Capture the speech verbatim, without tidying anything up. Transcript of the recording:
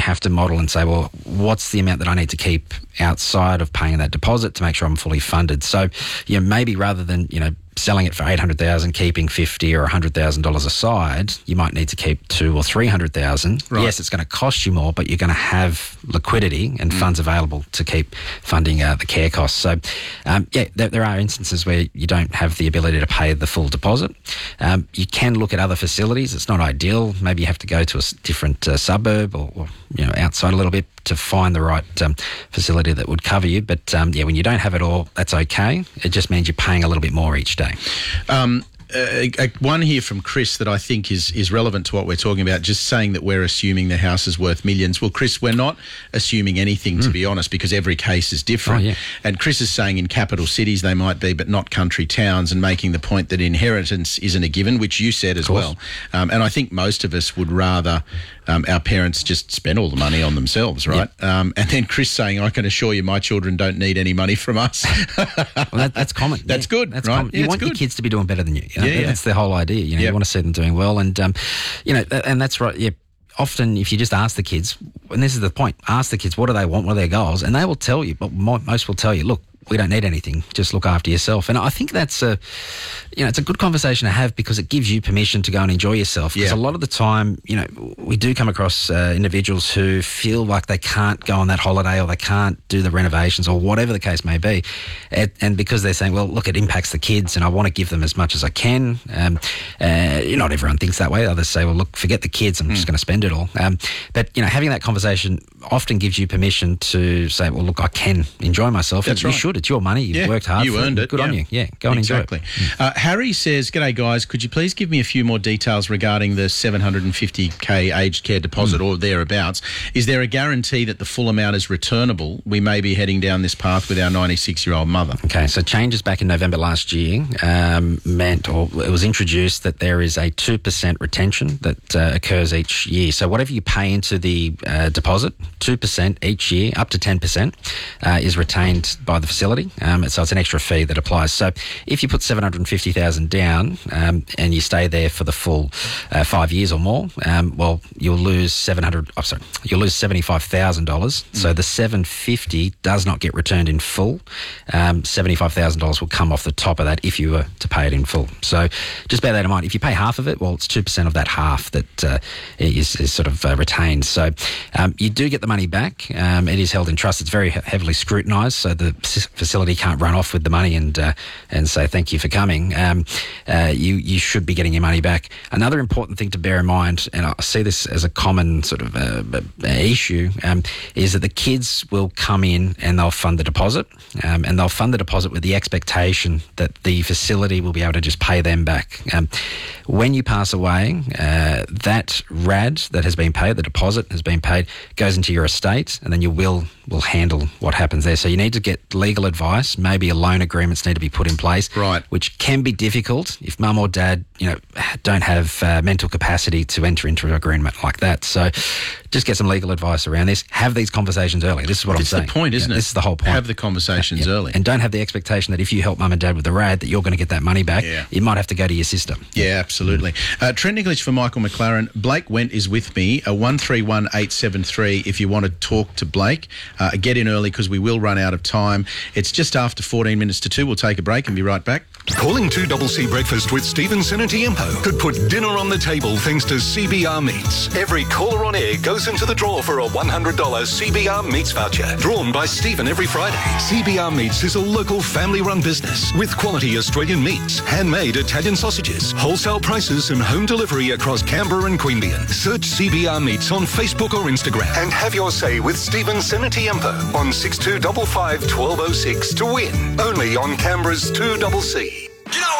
have to model and say, well, what's the amount that I need to keep outside of paying that deposit to make sure I'm fully funded? So, you know, maybe rather than, you know, selling it for eight hundred thousand dollars, keeping fifty or one hundred thousand dollars aside, you might need to keep two or three hundred thousand dollars. Right. Yes, it's going to cost you more, but you're going to have liquidity and mm. funds available to keep funding uh, the care costs. So, um, yeah, there, there are instances where you don't have the ability to pay the full deposit. Um, you can look at other facilities. It's not ideal. Maybe you have to go to a different uh, suburb or, or, you know, outside a little bit to find the right um, facility that would cover you. But, um, yeah, when you don't have it all, that's okay. It just means you're paying a little bit more each day. Um, uh, uh, one here from Chris that I think is is relevant to what we're talking about, just saying that we're assuming the house is worth millions. Well, Chris, we're not assuming anything, mm. to be honest, because every case is different. Oh, yeah. And Chris is saying in capital cities they might be, but not country towns, and making the point that inheritance isn't a given, which you said as well. Um, and I think most of us would rather um, our parents just spend all the money on themselves, right? Yeah. Um, and then Chris saying, I can assure you my children don't need any money from us. Well, that, that's common. That's yeah. good, that's right? Common. You yeah, want good. your kids to be doing better than you. you know? Yeah, yeah. That's the whole idea. You know, yep. you want to see them doing well, and um, you know, and that's right. Yeah, often if you just ask the kids, and this is the point, ask the kids what do they want, what are their goals, and they will tell you. But most will tell you, look, we don't need anything. Just look after yourself. And I think that's a, you know, it's a good conversation to have because it gives you permission to go and enjoy yourself. Because yeah. a lot of the time, you know, we do come across uh, individuals who feel like they can't go on that holiday or they can't do the renovations or whatever the case may be. And, and because they're saying, well, look, it impacts the kids and I want to give them as much as I can. Um, uh, not everyone thinks that way. Others say, well, look, forget the kids. I'm mm. just going to spend it all. Um, but, you know, having that conversation often gives you permission to say, well, look, I can enjoy myself. That's you right. should. It's your money. You've yeah, worked hard you for earned it. it. Good yeah. on you. Yeah, go and exactly. enjoy it. Uh, Harry says, g'day guys, could you please give me a few more details regarding the seven hundred fifty K aged care deposit mm. or thereabouts? Is there a guarantee that the full amount is returnable? We may be heading down this path with our ninety-six-year-old mother. Okay, so changes back in November last year um, meant, or it was introduced, that there is a two percent retention that uh, occurs each year. So whatever you pay into the uh, deposit, two percent each year, up to ten percent, uh, is retained by the facility. Um, so it's an extra fee that applies. So if you put seven hundred fifty thousand dollars down um, and you stay there for the full uh, five years or more, um, well, you'll lose seven hundred. Oh, sorry, you'll lose seventy-five thousand dollars. Mm. So the seven hundred fifty does not get returned in full. Um, seventy-five thousand dollars will come off the top of that if you were to pay it in full. So just bear that in mind. If you pay half of it, well, it's two percent of that half that uh, is, is sort of uh, retained. So um, you do get the money back. Um, it is held in trust. It's very he- heavily scrutinised, so the facility can't run off with the money and uh, and say thank you for coming. Um, uh, you you should be getting your money back. Another important thing to bear in mind, and I see this as a common sort of uh, issue, um, is that the kids will come in and they'll fund the deposit, um, and they'll fund the deposit with the expectation that the facility will be able to just pay them back. Um, when you pass away, uh, that R A D that has been paid, the deposit has been paid, goes into your estate, and then your will will handle what happens there. So you need to get legal advice. Maybe a loan agreements need to be put in place, right? Which can be difficult if mum or dad, you know, don't have uh, mental capacity to enter into an agreement like that. So just get some legal advice around this. Have these conversations early. This is what it's I'm saying. It's the point, isn't yeah, it? This is the whole point. Have the conversations yeah. early. And don't have the expectation that if you help mum and dad with the R A D that you're going to get that money back. Yeah. You might have to go to your sister. Yeah, absolutely. Uh, Trent English for Michael McLaren. Blake Went is with me. A one three one eight seven three if you want to talk to Blake. Uh, get in early because we will run out of time. It's just after fourteen minutes to two. We'll take a break and be right back. Calling two C C Breakfast with Stephen Senatiempo could put dinner on the table thanks to C B R Meats. Every caller on air goes into the draw for a one hundred dollars C B R Meats voucher, drawn by Stephen every Friday. C B R Meats is a local family-run business with quality Australian meats, handmade Italian sausages, wholesale prices and home delivery across Canberra and Queanbeyan. Search C B R Meats on Facebook or Instagram and have your say with Stephen Senatiempo on six two five five, one two oh six to win. Only on Canberra's two C C. You know